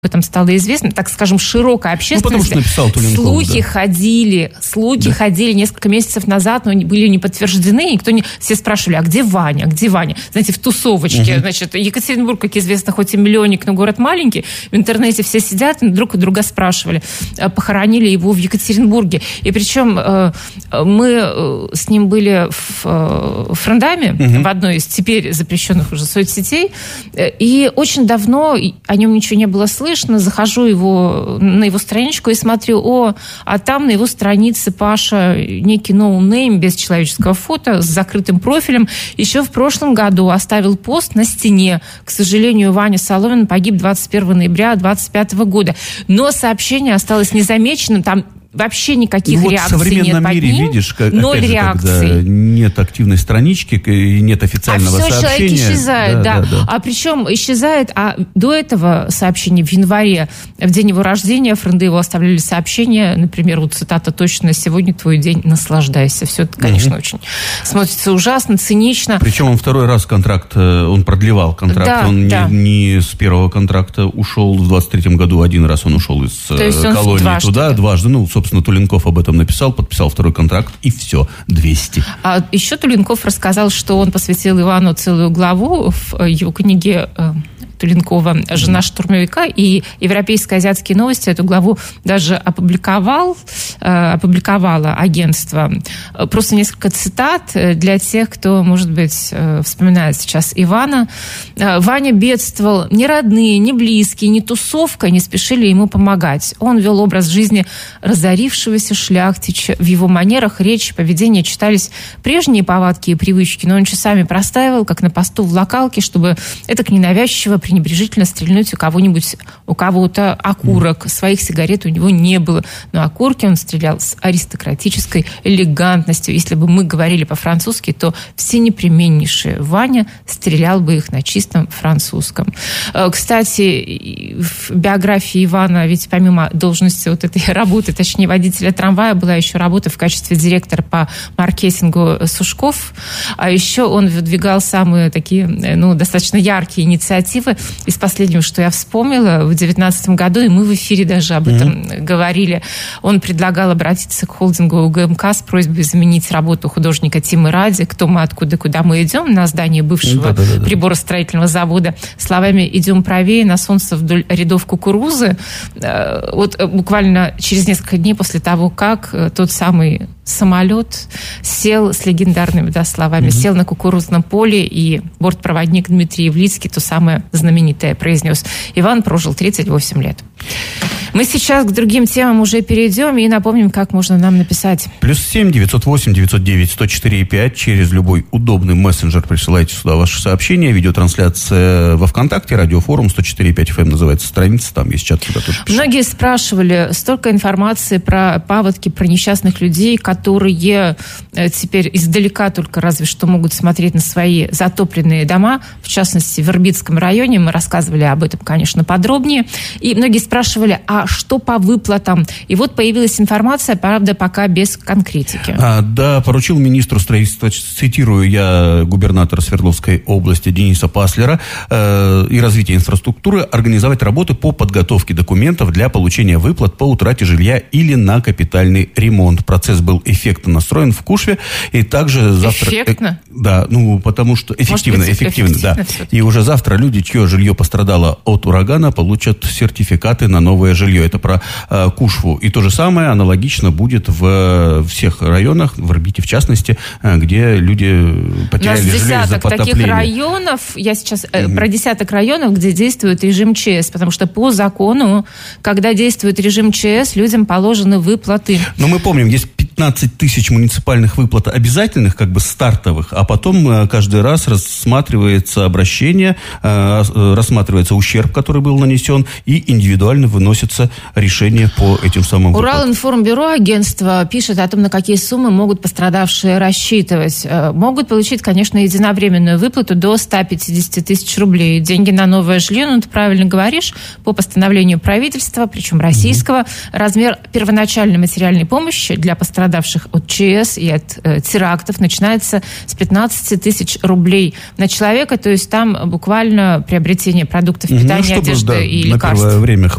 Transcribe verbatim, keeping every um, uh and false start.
этом стало известно, так скажем, широкой общественности. Ну, потому что написал Туленков, слухи да. ходили, слухи да. ходили несколько месяцев назад, но были не подтверждены, никто не... Все спрашивали, а где Ваня, где Ваня? Знаете, в тусовочке, угу. значит, Екатеринбург, как известно, хоть и миллионник, но город маленький, в интернете все сидят, и друг у друга спрашивали, похоронили его в Екатеринбурге. И причем мы с ним были в Френдаме, угу. в одной из теперь запрещенных уже соцсетей, и очень давно о нем ничего не было слышно. Захожу его, на его страничку и смотрю, о, а там на его странице Паша некий ноунейм без человеческого фото с закрытым профилем. Еще в прошлом году оставил пост на стене. К сожалению, Ваня Соломин погиб двадцать первого ноября двадцать пятого года. Но сообщение осталось незамеченным. Там вообще никаких ну, вот реакций нет под ним. В современном мире, видишь, как, ноль опять же, реакций. Когда нет активной странички и нет официального а все, сообщения. Человек исчезает, да, да. да. А причем исчезает, а до этого сообщения в январе, в день его рождения, френды его оставляли сообщения, например, вот цитата точно: «Сегодня твой день, наслаждайся». Все это, конечно, угу. очень смотрится ужасно, цинично. Причем он второй раз контракт, он продлевал контракт. Да, он да. Не, не с первого контракта ушел в двадцать третьем году, один раз он ушел из колонии дважды. туда, дважды, ну, собственно, Туленков об этом написал, подписал второй контракт, и все, двести. А еще Туленков рассказал, что он посвятил Ивану целую главу в его книге Туленкова «Жена штурмовика», и «Европейские азиатские новости» эту главу даже опубликовал, опубликовало агентство. Просто несколько цитат для тех, кто, может быть, вспоминает сейчас Ивана. «Ваня бедствовал. Ни родные, ни близкие, ни тусовка не спешили ему помогать. Он вел образ жизни разорившегося шляхтича. В его манерах, речи, поведении читались прежние повадки и привычки, но он часами простаивал, как на посту в локалке, чтобы это ненавязчиво пренебрежительно стрельнуть у кого-нибудь, у кого-то окурок. Своих сигарет у него не было, но окурки он стрелял с аристократической элегантностью. Если бы мы говорили по-французски, то все непременнейшие Ваня стрелял бы их на чистом французском». Кстати, в биографии Ивана, ведь помимо должности вот этой работы, точнее водителя трамвая, была еще работа в качестве директора по маркетингу Сушков, а еще он выдвигал самые такие, ну, достаточно яркие инициативы. Из последнего, что я вспомнила, в девятнадцатом году, и мы в эфире даже об этом mm-hmm. говорили, он предлагал обратиться к холдингу УГМК с просьбой заменить работу художника Тимы Ради «Кто мы, откуда, куда мы идем» на здании бывшего mm-hmm. приборостроительного завода словами «Идем правее, на солнце вдоль рядов кукурузы». Вот буквально через несколько дней после того, как тот самый самолет сел с легендарными да, словами, mm-hmm. сел на кукурузном поле, и бортпроводник Дмитрий Явлицкий, то самое знаменитое, произнес: «Иван прожил тридцать восемь лет». Мы сейчас к другим темам уже перейдем и напомним, как можно нам написать. Плюс семь девятьсот восемь девятьсот девять сто четыре пять. Через любой удобный мессенджер присылайте сюда ваши сообщения. Видеотрансляция во ВКонтакте, радиофорум сто четыре пять эф эм называется страница. Там есть чат, сюда тоже пишите. Многие спрашивали, столько информации про паводки, про несчастных людей, которые теперь издалека только разве что могут смотреть на свои затопленные дома, в частности, в Ирбитском районе. Мы рассказывали об этом, конечно, подробнее. И многие спрашивали, а что по выплатам? И вот появилась информация, правда, пока без конкретики. А, да, поручил министру строительства, цитирую я губернатора Свердловской области Дениса Паслера, э, и развития инфраструктуры организовать работы по подготовке документов для получения выплат по утрате жилья или на капитальный ремонт. Процесс был эффектно настроен в Кушве, и также завтра... Эффектно? Э, да, ну, потому что... Эффективно, быть, эффективно, эффективно, да. Все-таки. И уже завтра люди, чье жилье пострадало от урагана, получат сертификаты на новое жилье. Это про э, Кушву. И то же самое аналогично будет в всех районах, в Ирбите в частности, э, где люди потеряли жилье из-за потопления. У нас десяток таких районов, я сейчас э, mm-hmm. про десяток районов, где действует режим ЧС, потому что по закону, когда действует режим ЧС, людям положены выплаты. Но мы помним, есть пятнадцать тысяч муниципальных выплат обязательных, как бы стартовых, а потом э, каждый раз рассматривается обращение, э, рассматривается ущерб, который был нанесен, и индивидуально выносится решение по этим самым выплатам. Уралинформбюро агентство пишет о том, на какие суммы могут пострадавшие рассчитывать. Могут получить, конечно, единовременную выплату до ста пятидесяти тысяч рублей. Деньги на новое жилье, ну, ты правильно говоришь, по постановлению правительства, причем российского, mm-hmm. размер первоначальной материальной помощи для пострадавших пострадавших от ЧС и от э, терактов начинается с пятнадцати тысяч рублей на человека, то есть там буквально приобретение продуктов питания, ну, одежды да, и на лекарств. Первое время